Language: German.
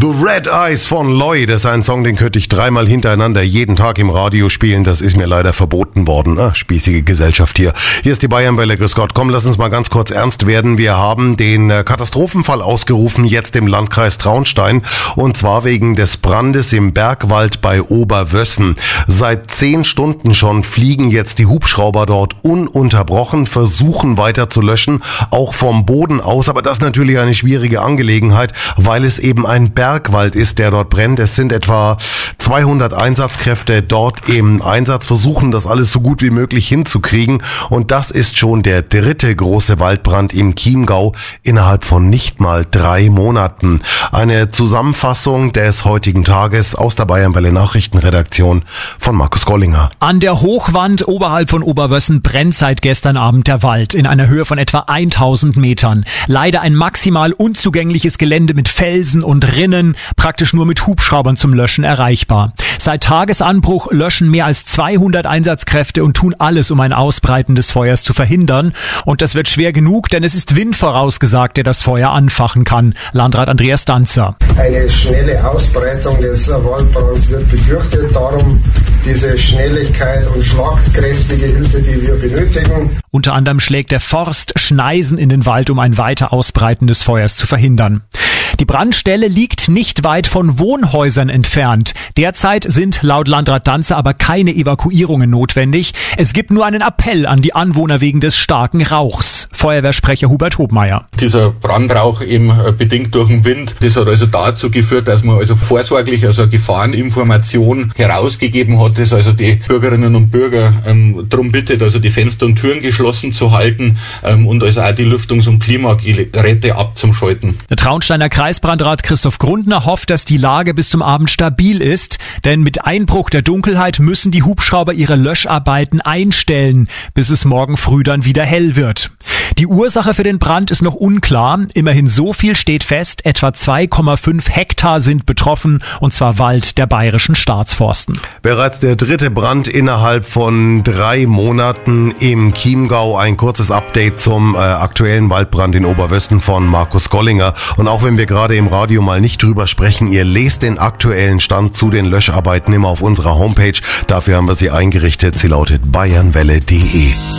The Red Eyes von Lloyd, das ist ein Song, den könnte ich dreimal hintereinander jeden Tag im Radio spielen. Das ist mir leider verboten worden. Spießige Gesellschaft hier. Hier ist die Bayernwelle, grüß Gott. Komm, lass uns mal ganz kurz ernst werden. Wir haben den Katastrophenfall ausgerufen, jetzt im Landkreis Traunstein. Und zwar wegen des Brandes im Bergwald bei Oberwössen. Seit 10 Stunden schon fliegen jetzt die Hubschrauber dort ununterbrochen, versuchen weiter zu löschen, auch vom Boden aus. Aber das ist natürlich eine schwierige Angelegenheit, weil es eben ein Bergwald ist, der dort brennt. Es sind etwa 200 Einsatzkräfte dort im Einsatz, versuchen das alles so gut wie möglich hinzukriegen. Und das ist schon der 3. große Waldbrand im Chiemgau innerhalb von nicht mal 3 Monaten. Eine Zusammenfassung des heutigen Tages aus der Bayernwelle Nachrichtenredaktion von Markus Gollinger. An der Hochwand oberhalb von Oberwössen brennt seit gestern Abend der Wald in einer Höhe von etwa 1000 Metern. Leider ein maximal unzugängliches Gelände mit Felsen und Rinnen, praktisch nur mit Hubschraubern zum Löschen erreichbar. Seit Tagesanbruch löschen mehr als 200 Einsatzkräfte und tun alles, um ein Ausbreiten des Feuers zu verhindern. Und das wird schwer genug, denn es ist Wind vorausgesagt, der das Feuer anfachen kann. Landrat Andreas Danzer. Eine schnelle Ausbreitung des Waldbrands wird befürchtet. Darum diese Schnelligkeit und schlagkräftige Hilfe, die wir benötigen. Unter anderem schlägt der Forst Schneisen in den Wald, um ein weiter Ausbreiten des Feuers zu verhindern. Die Brandstelle liegt nicht weit von Wohnhäusern entfernt. Derzeit sind laut Landrat Danzer aber keine Evakuierungen notwendig. Es gibt nur einen Appell an die Anwohner wegen des starken Rauchs. Feuerwehrsprecher Hubert Hobmeier. Dieser Brandrauch eben bedingt durch den Wind, das hat also dazu geführt, dass man also vorsorglich eine Gefahreninformation herausgegeben hat, dass also die Bürgerinnen und Bürger darum bittet, also die Fenster und Türen geschlossen zu halten und also auch die Lüftungs- und Klimageräte abzuschalten. Der Traunsteiner Kreisbrandrat Christoph Grundner hofft, dass die Lage bis zum Abend stabil ist, denn mit Einbruch der Dunkelheit müssen die Hubschrauber ihre Löscharbeiten einstellen, bis es morgen früh dann wieder hell wird. Die Ursache für den Brand ist noch unklar. Immerhin so viel steht fest, etwa 2,5 Hektar sind betroffen, und zwar Wald der Bayerischen Staatsforsten. Bereits der 3. Brand innerhalb von 3 Monaten im Chiemgau. Ein kurzes Update zum aktuellen Waldbrand in Oberwössen von Markus Gollinger. Und auch wenn wir gerade im Radio mal nicht drüber sprechen, ihr lest den aktuellen Stand zu den Löscharbeiten immer auf unserer Homepage. Dafür haben wir sie eingerichtet. Sie lautet bayernwelle.de.